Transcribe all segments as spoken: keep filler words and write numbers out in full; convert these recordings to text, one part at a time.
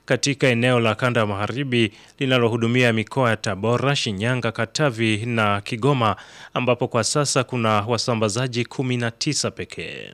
katika eneo la kanda ya magharibi linalohudumia mikoa ya Tabora, Shinyanga, Katavi na Kigoma, ambapo kwa sasa kuna wasambazaji kumi na tisa pekee.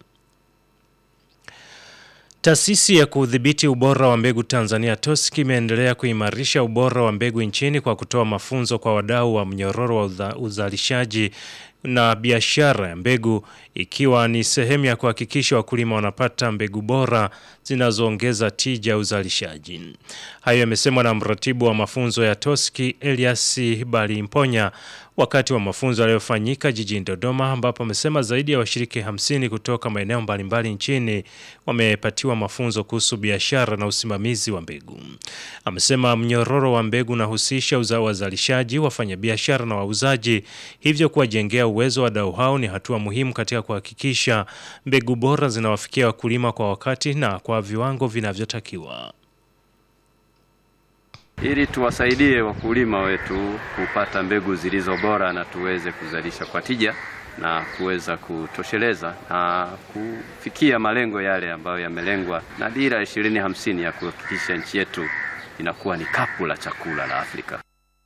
Taasisi ya kudhibiti ubora wa mbegu Tanzania TOSCI imeendelea kuimarisha ubora wa mbegu nchini kwa kutoa mafunzo kwa wadau wa mnyororo wa uzalishaji na biashara ya mbegu, ikiwa ni sehemu ya kuhakikisha wakulima wanapata mbegu bora zinazoongeza tija ya uzalishaji. Hayo yamesemwa na mratibu wa mafunzo ya TOSCI Elias Balimponya wakati wa mafunzo yaliyofanyika jijini Dodoma, ambapo amesema zaidi ya washiriki hamsini kutoka maeneo mbalimbali nchini wamepatiwa mafunzo kuhusu biashara na usimamizi wa mbegu. Amesema mnyororo wa mbegu unahusisha uzalishaji, wafanyabiashara na wauzaji, hivyo kuwajengea uwezo wa wadau hao ni hatua muhimu katika kuhakikisha mbegu bora zinawafikia wakulima kwa wakati na kwa viwango vinavyotakiwa. Ili tuwasaidie wakulima wetu kupata mbegu zilizo bora na tuweze kuzalisha kwa tija na kuweza kutosheleza na kufikia malengo yale ambayo yamelengwa na dira ishirini hamsini ya kuhakikisha nchi yetu inakuwa ni kapu la chakula la Afrika.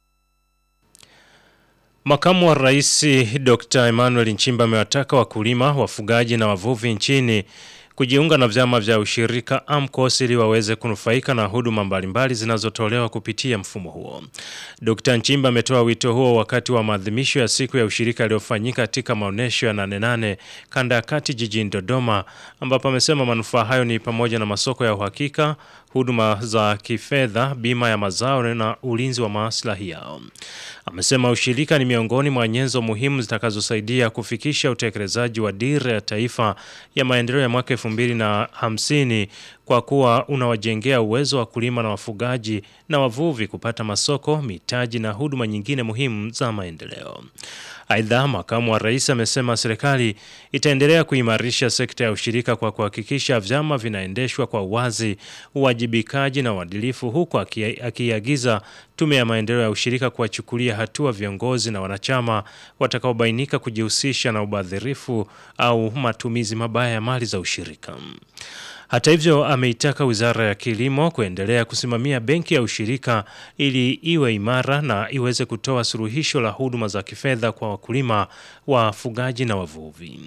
Makamu wa Rais Doctor Emmanuel Nchimba amewataka wakulima, wafugaji na wavuvi nchini kujiunga na vyama vya ushirika AMCOS ili waweze kunufaika na huduma mbalimbali zinazotolewa kupitia mfumo huo. Doctor Nchimba ametoa wito huo wakati wa maadhimisho ya siku ya ushirika yaliyofanyika katika maonesho ya nane nane kanda ya kati jijini Dodoma, ambapo amesema manufaa hayo ni pamoja na masoko ya uhakika, huduma za kifedha, bima ya mazao na ulinzi wa maslahi yao. Amesema ushirika ni miongoni mwa nyenzo muhimu zitakazosaidia kufikisha utekelezaji wa dira ya taifa ya maendeleo ya mwaka elfu mbili na hamsini kwa kuwa unawajengea uwezo wa kulima na wafugaji na wavuvi kupata masoko, mitaji na huduma nyingine muhimu za maendeleo. Aidha, makamu wa rais amesema serikali itaendelea kuimarisha sekta ya ushirika kwa kuhakikisha vyama vinaendeshwa kwa uwazi, uwajibikaji na uadilifu, huku akiagiza tume ya maendeleo ya ushirika kuwachukulia hatua viongozi na wanachama watakaobainika kujihusisha na ubadhirifu au matumizi mabaya ya mali za ushirika. Hata hivyo, ameitaka Wizara ya Kilimo kuendelea kusimamia benki ya ushirika ili iwe imara na iweze kutoa suluhisho la huduma za kifedha kwa wakulima, wafugaji na wavuvi.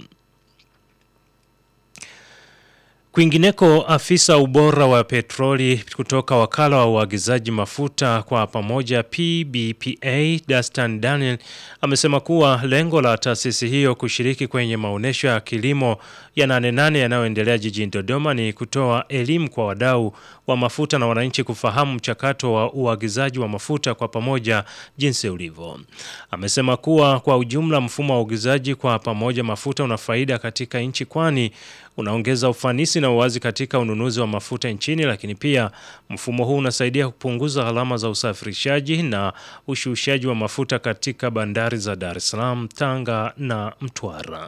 Kwingineko, afisa ubora wa petroli kutoka wakala wa uagizaji mafuta kwa pamoja P B P A Dastan Daniel amesema kuwa lengo la taasisi hiyo kushiriki kwenye maonesho ya kilimo ya nane nane yanayoendelea jijini Dodoma ni kutoa elimu kwa wadau wa mafuta na wananchi kufahamu mchakato wa uagizaji wa mafuta kwa pamoja jinsi ulivyo. Amesema kuwa kwa ujumla mfumo wa uagizaji kwa pamoja mafuta una faida katika nchi, kwani unaongeza ufanisi na uwazi katika ununuzi wa mafuta nchini, lakini pia mfumo huu unasaidia kupunguza gharama za usafirishaji na ushushaji wa mafuta katika bandari za Dar es Salaam, Tanga na Mtwara.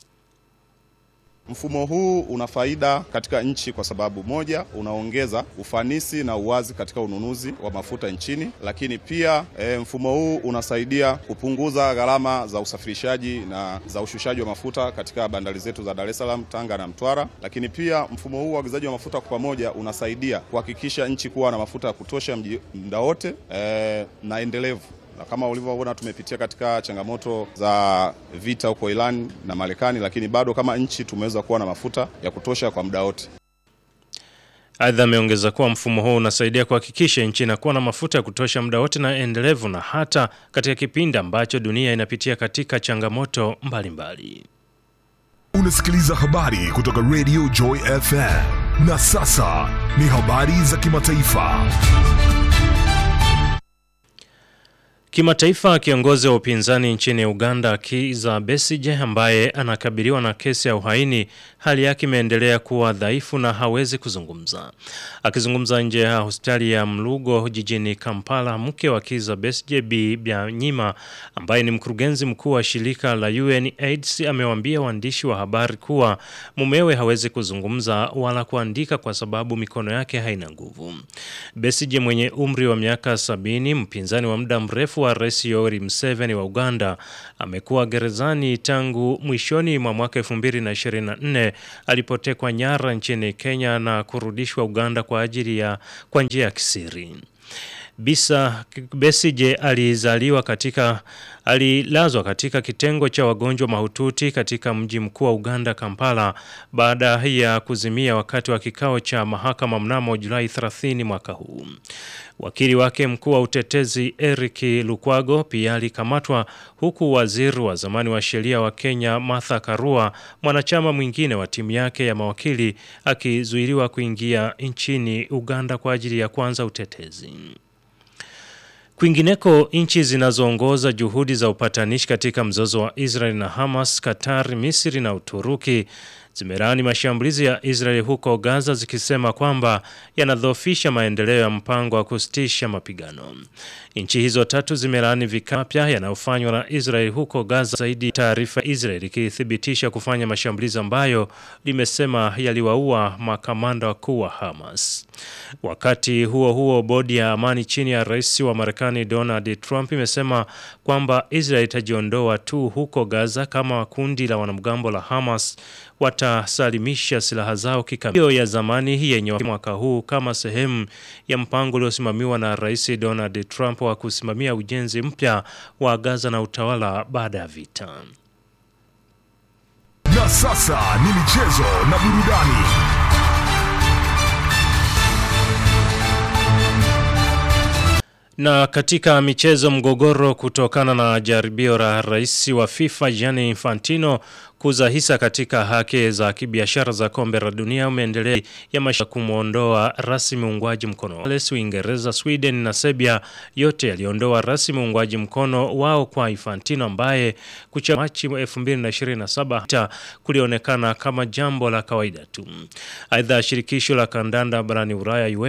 Mfumo huu una faida katika nchi kwa sababu moja, unaongeza ufanisi na uwazi katika ununuzi wa mafuta nchini, lakini pia e, mfumo huu unasaidia kupunguza gharama za usafirishaji na za ushushaji wa mafuta katika bandari zetu za Dar es Salaam, Tanga na Mtwara. Lakini pia mfumo huu wa uagizaji wa mafuta kwa pamoja unasaidia kuhakikisha nchi kuwa na mafuta ya kutosha muda wote e, na endelevu. Na kama ulivyoona tumepitia katika changamoto za vita huko Iran na Marekani, lakini bado kama nchi tumeweza kuwa na mafuta ya kutosha kwa muda wote. Aidha, ameongeza kuwa mfumo huu unasaidia kuhakikisha nchi inakuwa na mafuta ya kutosha muda wote na endelevu, na hata katika kipindi ambacho dunia inapitia katika changamoto mbalimbali. Unasikiliza habari kutoka Radio Joy F M. Na sasa ni habari za kimataifa. Kimataifa, kiongozi wa upinzani nchini Uganda Kizza Besigye ambaye anakabiliwa na kesi ya uhaini, hali yake imeendelea kuwa dhaifu na hawezi kuzungumza. Akizungumza nje ya hospitali ya Mlugo jijini Kampala, mke wa Kizza Besigye Bi Byanyima ambaye ni mkurugenzi mkuu wa shirika la U N AIDS amewaambia waandishi wa habari kuwa mumewe hawezi kuzungumza wala kuandika kwa sababu mikono yake haina nguvu. Besigye mwenye umri wa miaka sabini, mpinzani wa muda mrefu wa wa Rais Yoweri Museveni wa Uganda amekuwa gerezani tangu mwishoni mwa mwaka elfu mbili na ishirini na nne alipotekwa nyara nchini Kenya na kurudishwa Uganda kwa ajili ya kwa njia ya kisiri. Bisa Besigye alizaliwa katika alilazwa katika kitengo cha wagonjwa mahututi katika mji mkuu wa Uganda, Kampala, baada ya kuzimia wakati wa kikao cha mahakama mnamo Julai thelathini mwaka huu. Wakili wake mkuu wa utetezi Eric Lukwago pia alikamatwa, huku waziri wa zamani wa sheria wa Kenya Martha Karua, mwanachama mwingine wa timu yake ya mawakili, akizuiliwa kuingia nchini Uganda kwa ajili ya kuanza utetezi. Kwingineko, nchi zinazoongoza juhudi za upatanishi katika mzozo wa Israel na Hamas, Qatar, Misri na Uturuki zimelaani mashambulizi ya Israel huko Gaza, zikisema kwamba yanadhoofisha maendeleo ya mpango wa kusitisha mapigano. Nchi hizo tatu zimelaani vikapya yanayofanywa na Israel huko Gaza, zaidi taarifa Israel ikithibitisha kufanya mashambulizi ambayo limesema yaliwaua makamanda wakuu wa Hamas. Wakati huo huo, bodi ya amani chini ya rais wa Marekani Donald Trump imesema kwamba Israel itajiondoa tu huko Gaza kama kundi la wanamgambo la Hamas watasalimisha silaha zao kikamilifu. Ya zamani yenye mwaka huu kama sehemu ya mpango uliosimamiwa na Rais Donald Trump wa kusimamia ujenzi mpya wa Gaza na utawala baada ya vita. Na sasa ni michezo na burudani. Na katika michezo, mgogoro kutokana na jaribio la rais wa FIFA Gianni Infantino kuuza hisa katika haki za kibiashara za kombe la dunia umeendelea, ya masha kumuondoa rasmi uungwaji mkono. Wales, Uingereza, Sweden na Serbia yote yaliondoa rasmi uungwaji mkono wao kwa Infantino, ambaye kucha Machi elfu mbili na ishirini na saba kulionekana kama jambo la kawaida tu. Aidha, shirikisho la kandanda barani Ulaya